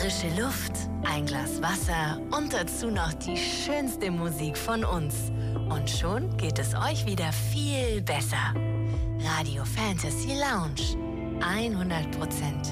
Frische Luft, ein Glas Wasser und dazu noch die schönste Musik von uns. Und schon geht es euch wieder viel besser. Radio Fantasy Lounge. 100%